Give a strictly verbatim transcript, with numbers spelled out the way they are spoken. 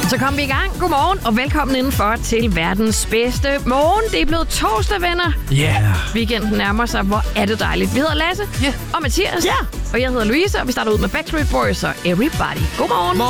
Så kom vi i gang. Godmorgen og velkommen indenfor til verdens bedste morgen. Det er blevet torsdag, venner. Ja. Yeah. Weekenden nærmer sig. Hvor er det dejligt. Vi hedder Lasse yeah. og Mathias. Ja. Yeah. Og jeg hedder Louise, og vi starter ud med Backstreet Boys og Everybody. Godmorgen.